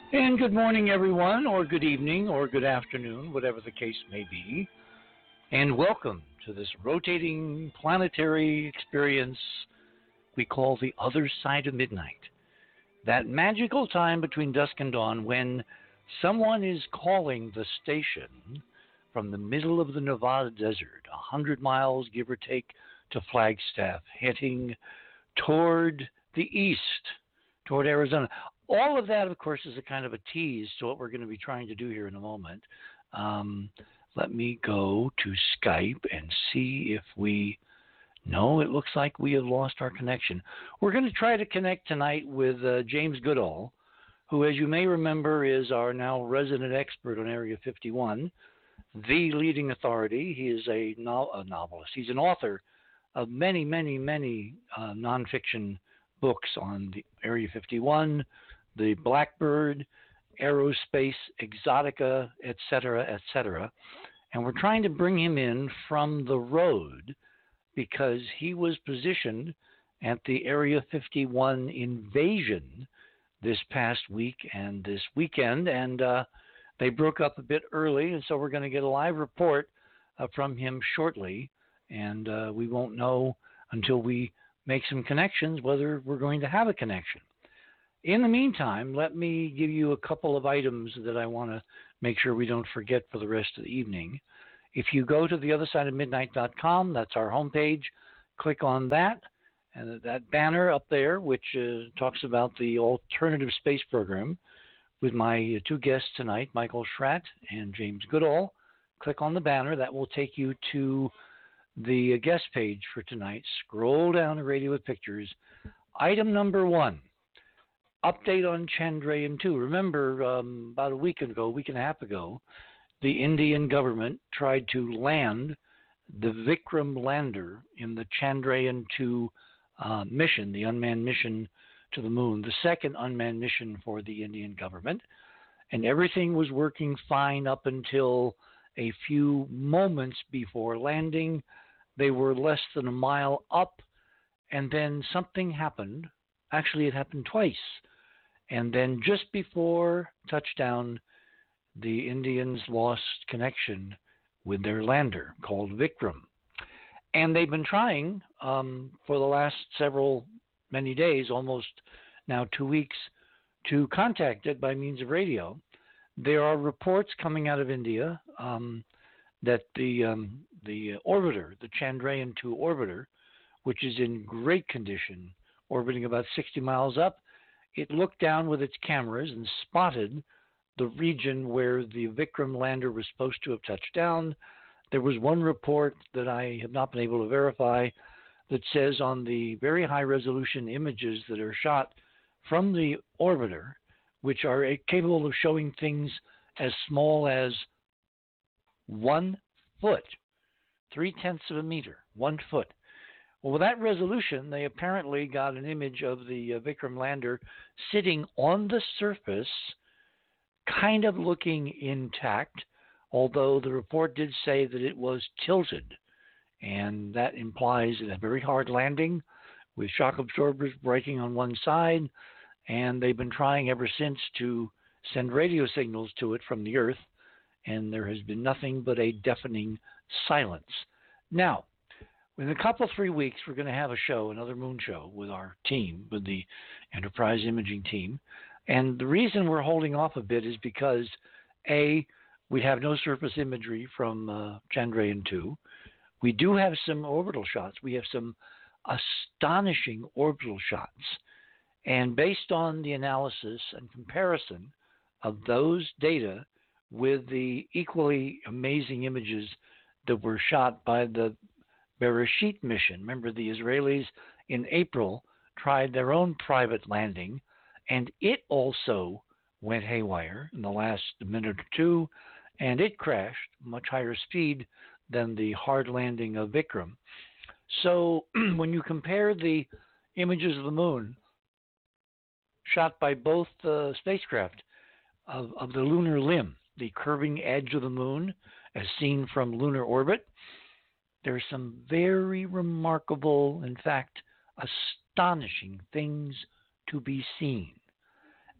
And good morning, everyone, or good evening, or good afternoon, whatever the case may be. And welcome to this rotating planetary experience we call the other side of midnight. That magical time between dusk and dawn when someone is calling the station from the middle of the Nevada desert, 100 miles, give or take, to Flagstaff, heading toward the east, toward Arizona. All of that, of course, is a kind of a tease to what we're going to be trying to do here in a moment. Let me go to Skype and see if we... No, it looks like we have lost our connection. We're going to try to connect tonight with James Goodall, who, as you may remember, is our now resident expert on Area 51, the leading authority. He is a novelist. He's an author of many, many, many nonfiction books on the Area 51, the Blackbird, aerospace, exotica, etc., etc. And we're trying to bring him in from the road because he was positioned at the Area 51 invasion this past week and this weekend, and they broke up a bit early, and so we're going to get a live report from him shortly, and we won't know until we make some connections whether we're going to have a connection. In the meantime, let me give you a couple of items that I want to make sure we don't forget for the rest of the evening. If you go to theothersideofmidnight.com, that's our homepage, click on that, and that banner up there, which talks about the alternative space program with my two guests tonight, Michael Schratt and James Goodall. Click on the banner. That will take you to the guest page for tonight. Scroll down to Radio with Pictures. Item number 1. Update on Chandrayaan-2. Remember, about a week and a half ago, the Indian government tried to land the Vikram lander in the Chandrayaan-2 mission, the unmanned mission to the moon, the second unmanned mission for the Indian government. And everything was working fine up until a few moments before landing. They were less than a mile up, and then something happened. Actually, it happened twice. And then just before touchdown, the Indians lost connection with their lander called Vikram. And they've been trying for the last many days, almost now 2 weeks, to contact it by means of radio. There are reports coming out of India that the orbiter, the Chandrayaan-2 orbiter, which is in great condition, orbiting about 60 miles up, it looked down with its cameras and spotted the region where the Vikram lander was supposed to have touched down. There was one report that I have not been able to verify that says on the very high resolution images that are shot from the orbiter, which are capable of showing things as small as 1 foot, 0.3 of a meter, 1 foot. Well, with that resolution, they apparently got an image of the Vikram lander sitting on the surface, kind of looking intact, although the report did say that it was tilted. And that implies a very hard landing with shock absorbers breaking on one side. And they've been trying ever since to send radio signals to it from the Earth, and there has been nothing but a deafening silence. Now, in a couple, 3 weeks, we're going to have a show, another moon show, with our team, with the Enterprise Imaging team. And the reason we're holding off a bit is because, A, we have no surface imagery from Chandrayaan-2. We do have some orbital shots. We have some astonishing orbital shots. And based on the analysis and comparison of those data with the equally amazing images that were shot by the Bereshit mission. Remember, the Israelis in April tried their own private landing, and it also went haywire in the last minute or two, and it crashed much higher speed than the hard landing of Vikram. So when you compare the images of the moon shot by both spacecraft of the lunar limb, the curving edge of the moon as seen from lunar orbit, there's some very remarkable, in fact, astonishing things to be seen.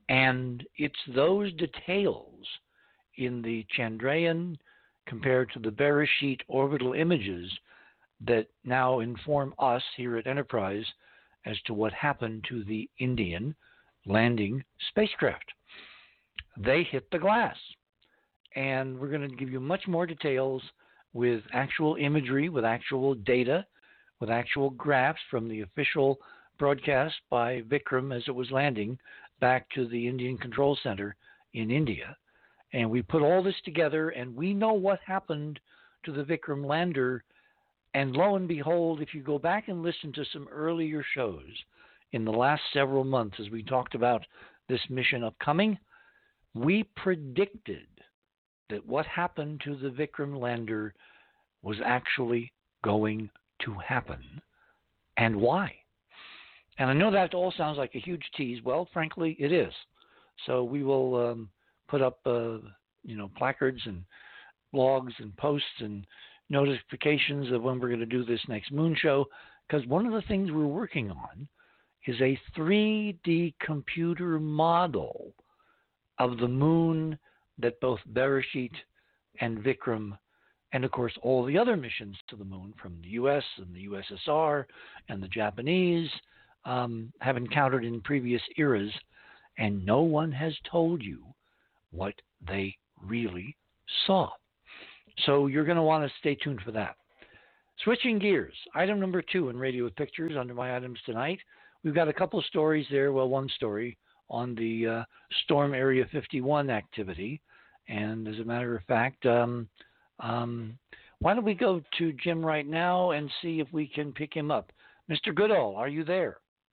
And it's those details in the Chandrayaan compared to the Beresheet orbital images that now inform us here at Enterprise as to what happened to the Indian landing spacecraft. They hit the glass. And we're going to give you much more details with actual imagery, with actual data, with actual graphs from the official broadcast by Vikram as it was landing back to the Indian Control Center in India. And we put all this together, and we know what happened to the Vikram lander. And lo and behold, if you go back and listen to some earlier shows in the last several months as we talked about this mission upcoming, we predicted that what happened to the Vikram lander was actually going to happen. And why? And I know that all sounds like a huge tease. Well, frankly, it is. So we will put up, placards and blogs and posts and notifications of when we're going to do this next moon show, because one of the things we're working on is a 3D computer model of the moon that both Beresheet and Vikram, and of course all the other missions to the moon from the U.S. and the USSR and the Japanese have encountered in previous eras, and no one has told you what they really saw. So you're going to want to stay tuned for that. Switching gears, item number 2 in Radio with Pictures under my items tonight. We've got a couple of stories there. Well, one story on the Storm Area 51 activity. And as a matter of fact, why don't we go to Jim right now and see if we can pick him up. Mr. Goodall, are you there?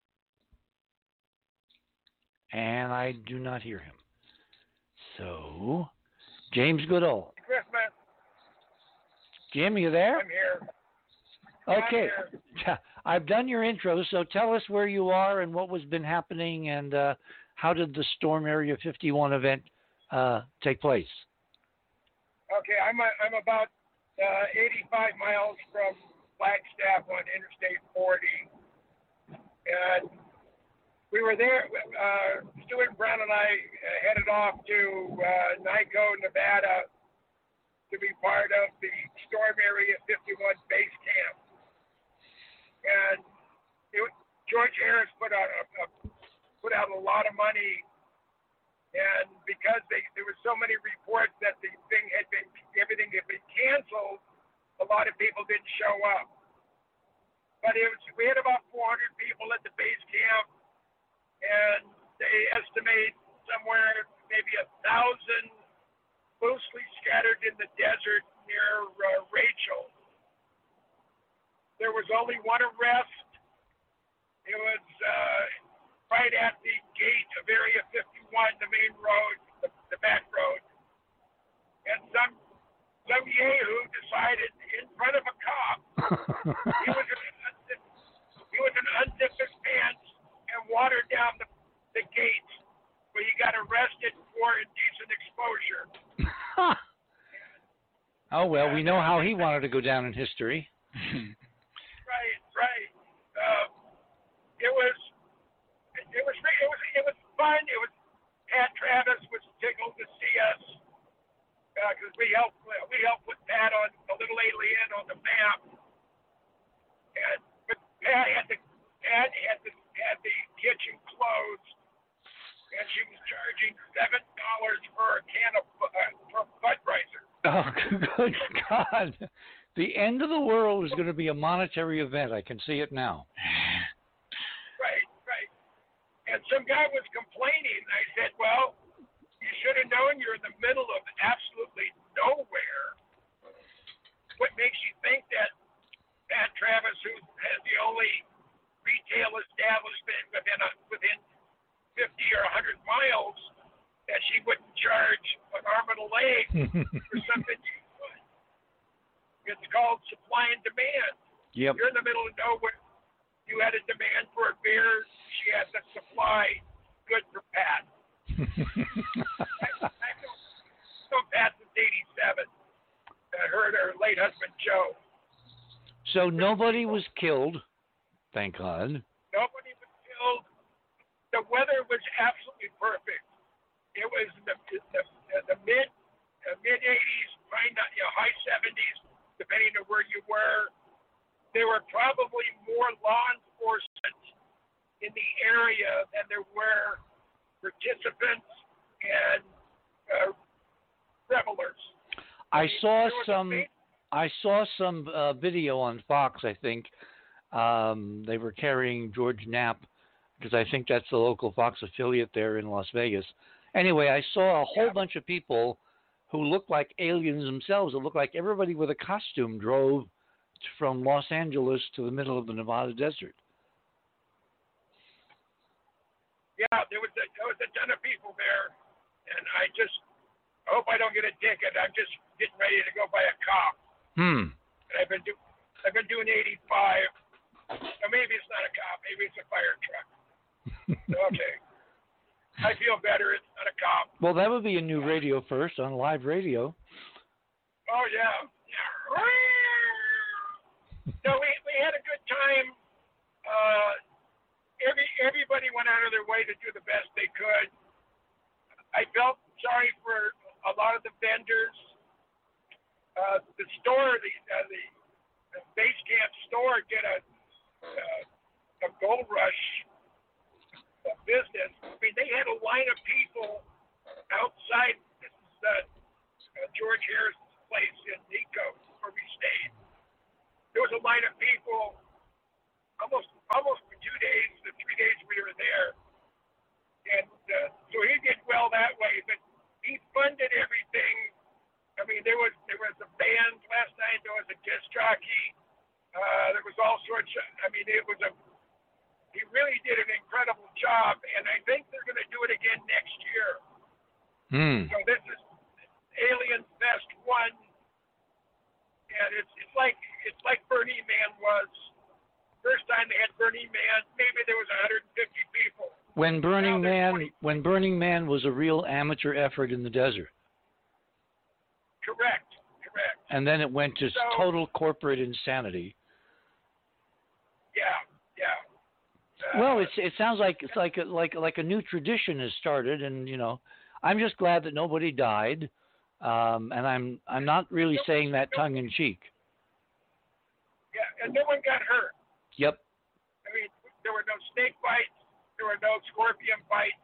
And I do not hear him. So, James Goodall. Christmas. Jim, you there? I'm here. Okay. I'm here. I've done your intro, so tell us where you are and what was been happening, and how did the Storm Area 51 event take place? Okay, I'm about 85 miles from Flagstaff on Interstate 40, and we were there. Stuart Brown and I headed off to Nico, Nevada, to be part of the Storm Area 51 base camp. And George Harris put out a lot of money, and because there were so many reports that everything had been canceled, a lot of people didn't show up. But we had about 400 people at the base camp, and they estimate somewhere maybe 1,000 loosely scattered in the desert near Rachel. There was only one arrest. It was right at the gate of Area 51, the main road, the back road. And some yahoo decided in front of a cop he was going to unzip his pants and water down the gate, where he got arrested for indecent exposure. Oh, well, we know how he wanted to go down in history. Right. It was fun. Pat Travis was tickled to see us because we helped put Pat on a little alien on the map. But Pat had the kitchen closed, and she was charging $7 for a can of Budweiser. Oh, good God. The end of the world is going to be a monetary event. I can see it now. Right. And some guy was complaining. I said, well, you should have known you're in the middle of absolutely nowhere. What makes you think that Pat Travis, who has the only retail establishment within 50 or 100 miles, that she wouldn't charge an arm and a leg for something you would? It's called supply and demand. Yep. You're in the middle of nowhere. You had a demand for a beer. She had the supply. Good for Pat. I know Pat since 87. I heard her late husband, Joe. So nobody was killed, thank God. Nobody was killed. The weather was absolutely perfect. participants and revelers. I saw some video on Fox. I think they were carrying George Knapp because I think that's the local Fox affiliate there in Las Vegas. Anyway, I saw a whole bunch of people who looked like aliens themselves. It looked like everybody with a costume drove from Los Angeles to the middle of the Nevada desert. Yeah, there was a ton of people there, and I hope I don't get a ticket. I'm just getting ready to go buy a cop. And I've been doing 85. Or maybe it's not a cop. Maybe it's a fire truck. Okay. I feel better. It's not a cop. Well, that would be a new radio first on live radio. Oh yeah. So we had a good time. Everybody went out of their way to do the best they could. I felt sorry for a lot of the vendors. The store, the base camp store, did a gold rush business. I mean, they had a line of people outside. This is George Harris's place in Nico, where we stayed. There was a line of people almost for 2 days, the 3 days we were there. And so he did well that way, but he funded everything. I mean, there was a band last night. There was a disc jockey. There was all sorts of. I mean, he really did an incredible job, and I think they're going to do it again next year. So this is Alien Fest 1, and it's like Burning Man was. First time they had Burning Man, maybe there was 150 people. When Burning Man was a real amateur effort in the desert. Correct. And then it went to total corporate insanity. Yeah. Well, it sounds like it's like a new tradition has started, and I'm just glad that nobody died, and I'm not really saying that tongue in cheek. Yeah, and no one got hurt. Yep. I mean, there were no snake bites. There were no scorpion bites.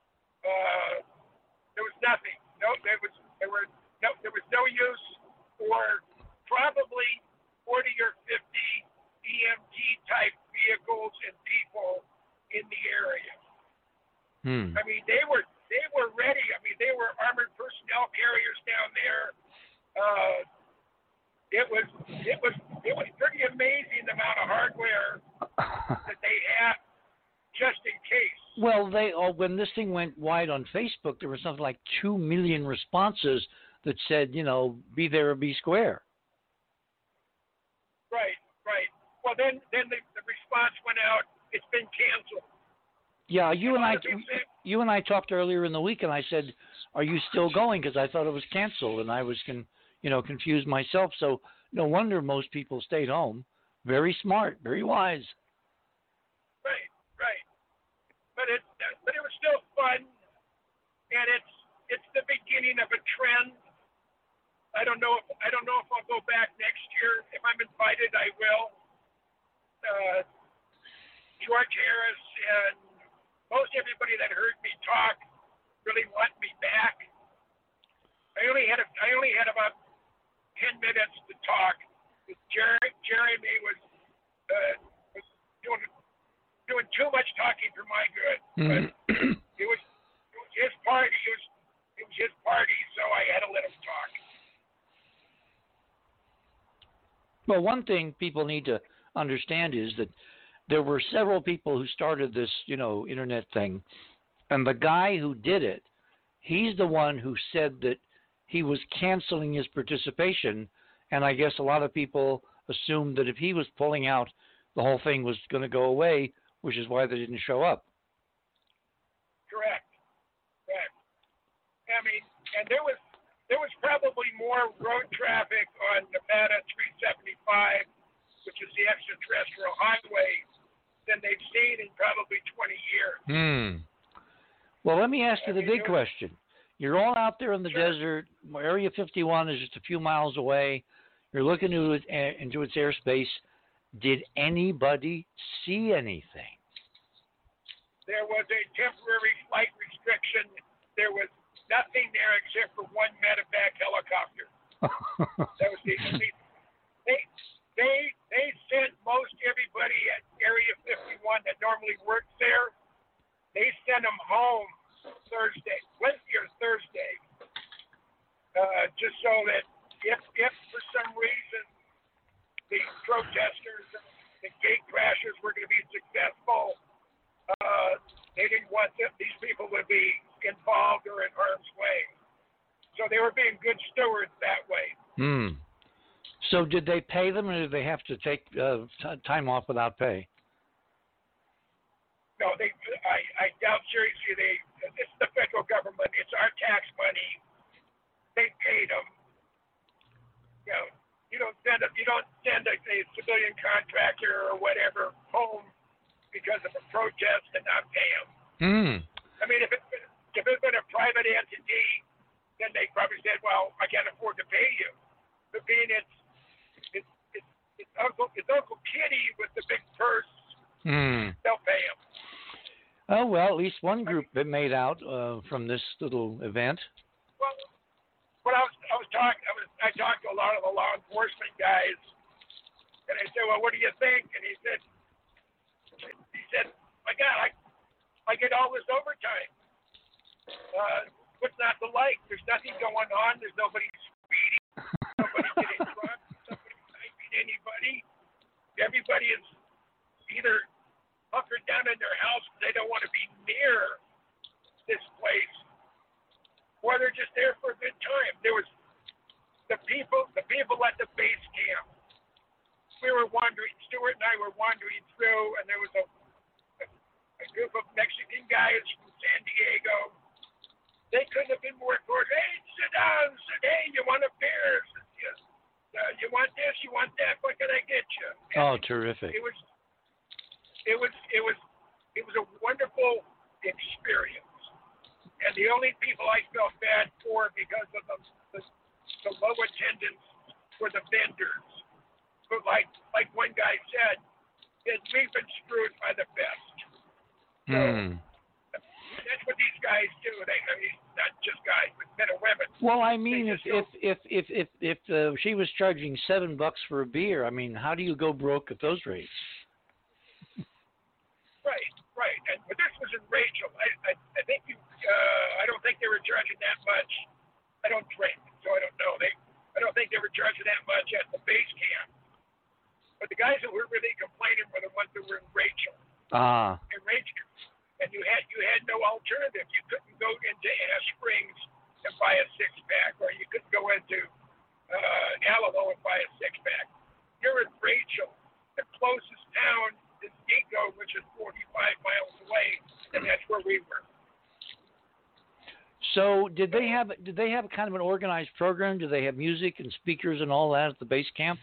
There was nothing. There was no use for probably 40 or 50 EMT type vehicles and people in the area. I mean, they were ready. I mean, they were armored personnel carriers down there. It was pretty amazing the amount of hardware that they had just in case. Well, when this thing went wide on Facebook, there was something like 2 million responses that said, be there or be square. Right. Well, then the response went out. It's been canceled. Yeah, you and I talked earlier in the week, and I said, "Are you still going?" Because I thought it was canceled, and I was confused myself. So no wonder most people stayed home. Very smart, very wise. Right. But it was still fun, and it's the beginning of a trend. I don't know if I'll go back next year. If I'm invited, I will. George Harris and most everybody that heard me talk really want me back. I only had about 10 minutes to talk. Jeremy was doing too much talking for my good. But it was his party. It was his party, so I had to let him talk. Well, one thing people need to understand is that there were several people who started this, internet thing, and the guy who did it, he's the one who said that he was canceling his participation, and I guess a lot of people assumed that if he was pulling out, the whole thing was going to go away, which is why they didn't show up. Correct. I mean, and there was probably more road traffic on Nevada 375, which is the extraterrestrial highway, than they've seen in probably 20 years. Well, let me ask you the big question. You're all out there in the desert. Area 51 is just a few miles away. You're looking into its airspace. Did anybody see anything? There was a temporary flight restriction Wednesday or Thursday, just so that if for some reason the protesters, the gate crashers were going to be successful, they didn't want these people to be involved or in harm's way. So they were being good stewards that way. Hmm. So did they pay them, or did they have to take time off without pay? No, I doubt seriously it's the federal government. It's our tax money. They paid them. You know, you don't send a civilian contractor or whatever home because of a protest and not pay them. Hmm. I mean, if it's been a private entity, then they probably said, "Well, I can't afford to pay you." But being it's Uncle Kitty with the big purse, they'll pay him. Oh well, at least one group that made out from this little event. Well, when I talked to a lot of the law enforcement guys, and I said, "Well, what do you think?" And he said, "My God, I get all this overtime. What's not to like? There's nothing going on. There's nobody speeding, nobody getting drunk, nobody sniping anybody. Everybody is either hunkered down in their house because they don't want to be near this place, or they're just there for a good time." There was the people at the base camp. We were wandering. Stuart and I were wandering through, and there was a group of Mexican guys from San Diego. They couldn't have been more cordial. "Hey, sit down. Hey, you want a beer? You want this? You want that? What can I get you?" And oh, terrific! It was a wonderful experience. And the only people I felt bad for because of the low attendance were the vendors. But like one guy said, we've been screwed by the best. So that's what these guys do. Not just guys, but men and women. Well, I mean, if she was charging $7 for a beer, I mean, how do you go broke at those rates? Right. But this was in Rachel. I think I don't think they were charging that much. I don't drink, so I don't know. I don't think they were charging that much at the base camp. But the guys that were really complaining were the ones that were in Rachel. In Rachel, and you had no alternative. You couldn't go into Ash Springs and buy a 6-pack, or you couldn't go into Alamo and buy a 6-pack. You're in Rachel. The closest town is Nico, which is 45 miles away, and that's where we were. So did they have kind of an organized program? Do they have music and speakers and all that at the base camp?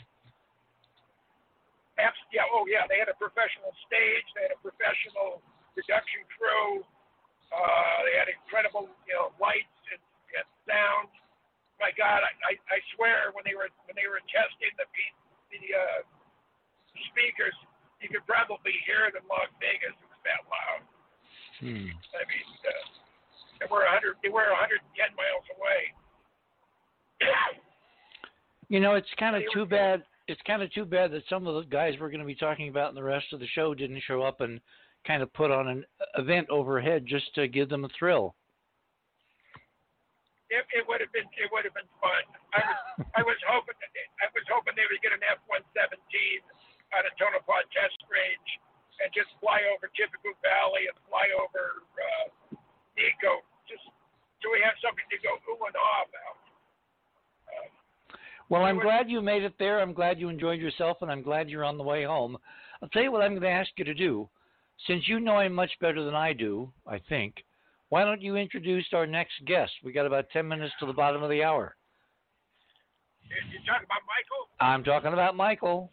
Yeah. Oh, yeah. They had a professional stage. They had a professional production crew. They had incredible, lights and sound. My God, I swear, when they were testing the speakers, you could probably hear it in Las Vegas. It was that loud. I mean, they were 110 miles away. It's kind of too bad. It's kind of too bad that some of the guys we're going to be talking about in the rest of the show didn't show up and kind of put on an event overhead just to give them a thrill. It would have been fun. I was hoping they would get an F-117 out of Tonopah Test Range and just fly over Tippecanoe Valley and fly over Nico, just so we have something to go ooh and ah about. Well, I'm glad you made it there. I'm glad you enjoyed yourself, and I'm glad you're on the way home. I'll tell you what I'm going to ask you to do. Since you know him much better than I do, I think, why don't you introduce our next guest? We got about 10 minutes to the bottom of the hour. You're talking about Michael? I'm talking about Michael.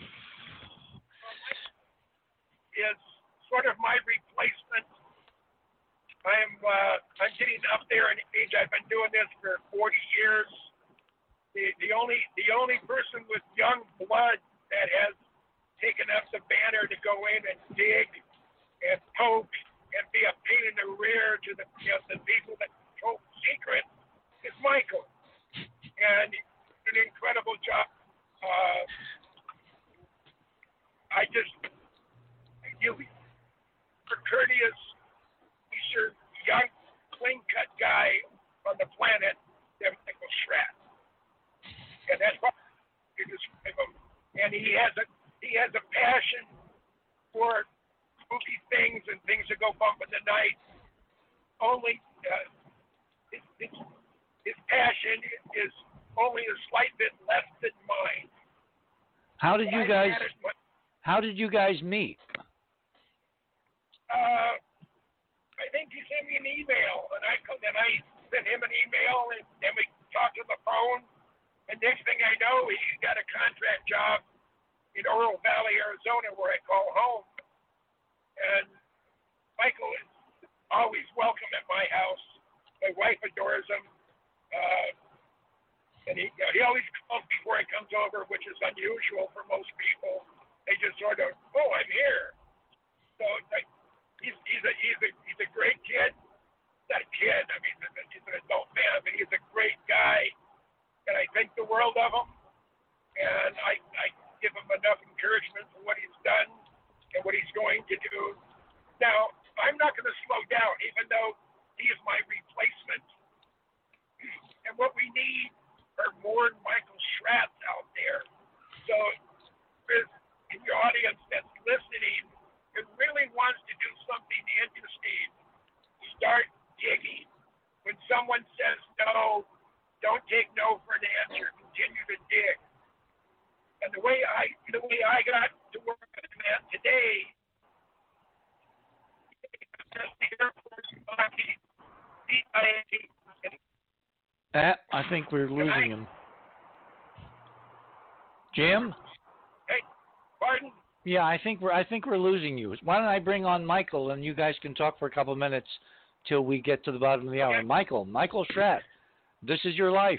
Is sort of my replacement. I'm getting up there in age. I've been doing this for 40 years. The only person with young blood that has taken up the banner to go in and dig and poke and be a pain in the rear to the people that control the secret is Michael, and he did an incredible job. You're courteous. You're young. he has a passion for spooky things and things that go bump in the night. Only his passion is only a slight bit less than mine. How did you guys meet? I think he sent me an email, and I sent him an email, and then we talked on the phone. And next thing I know, he got a contract job in Oro Valley, Arizona, where I call home. And Michael is always welcome at my house. My wife adores him. And he always calls before he comes over, which is unusual for most people. They just sort of, oh, I'm here. So he's a great kid. Not a kid. I mean, he's an adult man, but he's a great guy. And I think the world of him. And I give him enough encouragement for what he's done and what he's going to do. Now, I'm not going to slow down, even though he is my replacement. And what we need are more Michael Schratz out there. So, in your audience that's listening and really wants to do something interesting, start digging. When someone says no, don't take no for an answer. Continue to dig. And the way I got to work with that today, I think we're losing him. Jim? Hey, pardon? Yeah, I think we're losing you. Why don't I bring on Michael and you guys can talk for a couple of minutes till we get to the bottom of the hour. Okay. Michael Schratt, this is your life.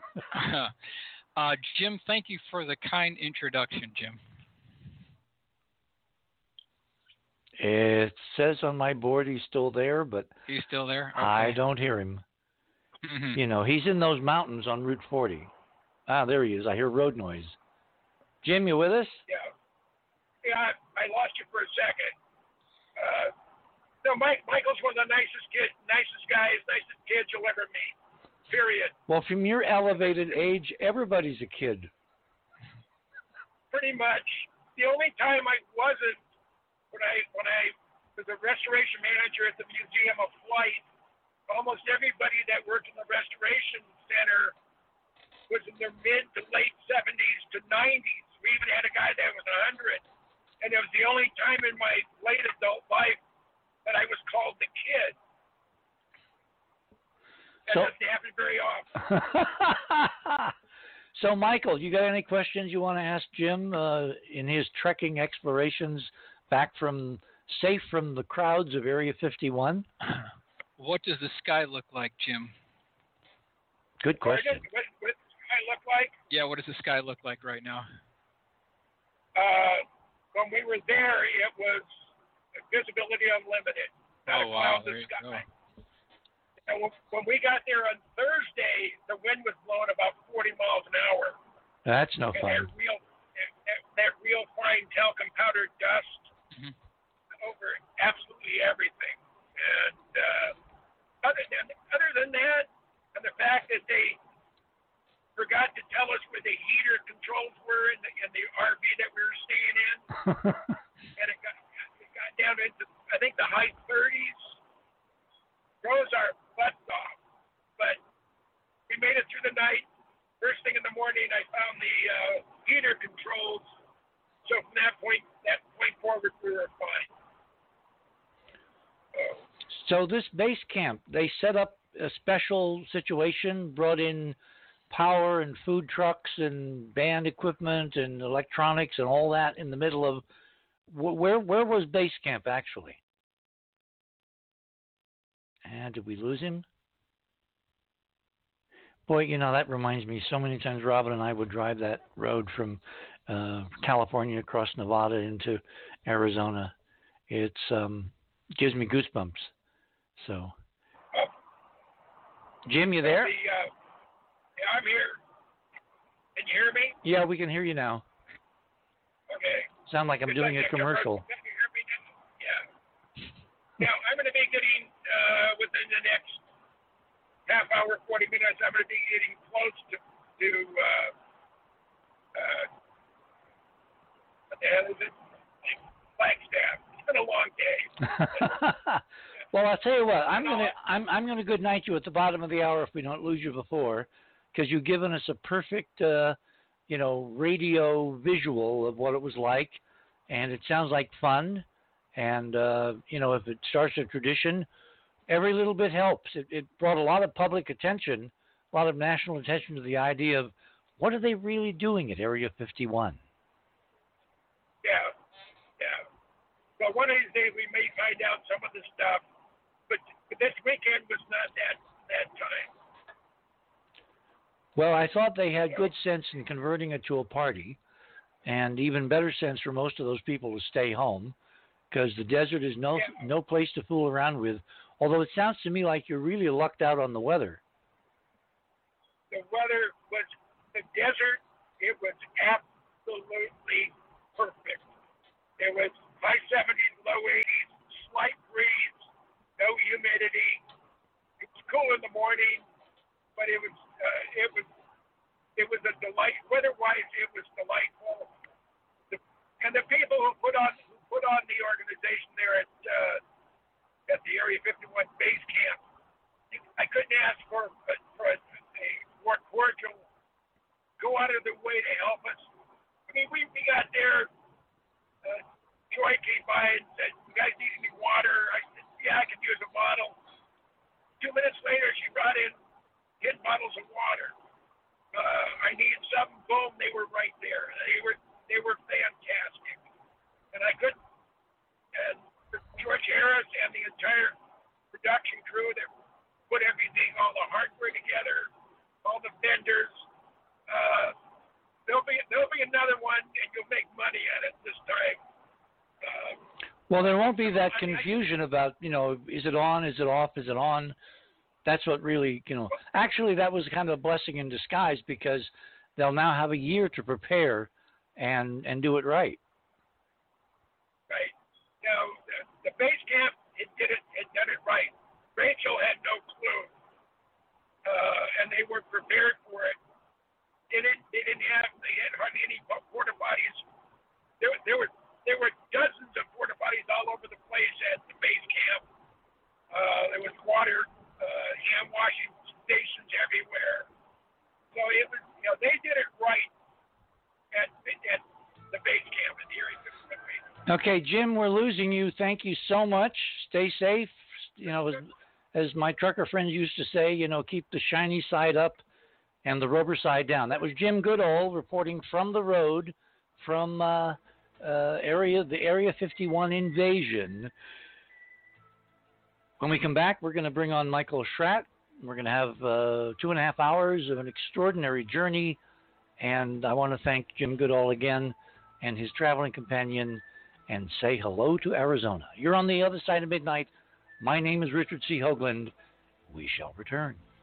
Jim, thank you for the kind introduction, Jim. It says on my board he's still there, but He's still there? Okay. I don't hear him. Mm-hmm. You know, he's in those mountains on Route 40. Ah, there he is. I hear road noise. Jim, you with us? Yeah, I lost you for a second. No, Michael's one of the nicest guys, nicest kids you'll ever meet. Period. Well, from your elevated age, everybody's a kid. Pretty much. The only time I wasn't when I was a restoration manager at the Museum of Flight, almost everybody that worked in the restoration center was in their mid to late 70s to 90s. We even had a guy that was 100. And it was the only time in my late adult life that I was called the kid. That doesn't happen very often. So, Michael, you got any questions you want to ask Jim in his trekking explorations back from the crowds of Area 51? What does the sky look like, Jim? Good question. What does the sky look like? Yeah, what does the sky look like right now? When we were there, it was visibility unlimited. Oh, wow. There you go. And when we got there on Thursday, the wind was blowing about 40 miles an hour. That's no fun. That real fine talcum powder dust over absolutely everything. And other than that, and the fact that they forgot to tell us where the heater controls were in the RV that we were staying in, and it got down into I think the high 30s. Froze our butts off, but we made it through the night. First thing in the morning, I found the heater controls. So from that point forward, we were fine. So this base camp, they set up a special situation, brought in power and food trucks and band equipment and electronics and all that in the middle of where was base camp actually? And did we lose him? Boy, you know, that reminds me so many times Robin and I would drive that road from California across Nevada into Arizona. It's gives me goosebumps. So, Jim, you there? Yeah, I'm here. Can you hear me? Yeah, we can hear you now. Okay. Sound like I'm doing a commercial. Can you hear me now? Yeah. Now, I'm going to be getting, within the next half hour, 40 minutes, I'm going to be getting close to And it's Flagstaff. It's been a long day. Well, I'll tell you what. I'm gonna good night you at the bottom of the hour if we don't lose you before, because you've given us a perfect, radio visual of what it was like, and it sounds like fun. And if it starts a tradition, every little bit helps. It brought a lot of public attention, a lot of national attention to the idea of what are they really doing at Area 51. Yeah. Well, one of these days we may find out some of the stuff, but this weekend was not that time. Well, I thought they had good sense in converting it to a party, and even better sense for most of those people to stay home, because the desert is no place to fool around with. Although it sounds to me like you're really lucked out on the weather. The weather was the desert. It was absolutely perfect. It was high 70s, low 80s, slight breeze, no humidity. It was cool in the morning, but it was a delight. Weather-wise, it was delightful. And the people who put on the organization there at the Area 51 base camp, I couldn't ask for a more cordial, go out of their way to help us. I mean, we got there. Joy came by and said, "You guys need any water?" I said, "Yeah, I could use a bottle." 2 minutes later, she brought in 10 bottles of water. I needed some, boom, they were right there. They were fantastic. And George Harris and the entire production crew that put everything, all the hardware together, all the vendors, there'll be another one, and you'll make money at it this time. Well, there won't be that confusion about, is it on, is it off, is it on? That's what really, actually that was kind of a blessing in disguise, because they'll now have a year to prepare and do it right. Right. Now, the base camp, it done it right. Rachel had no clue, and they were prepared for it. They had hardly any porta potties. There were dozens of porta potties all over the place at the base camp. There was water, hand washing stations everywhere. So it was, they did it right at the base camp in the Area 51. Okay, Jim, we're losing you. Thank you so much. Stay safe. As my trucker friends used to say, keep the shiny side up and the rubber side down. That was Jim Goodall reporting from the road, from the Area 51 invasion. When we come back, we're going to bring on Michael Schratt. We're going to have 2.5 hours of an extraordinary journey, and I want to thank Jim Goodall again and his traveling companion and say hello to Arizona. You're on the other side of midnight. My name is Richard C. Hoagland. We shall return.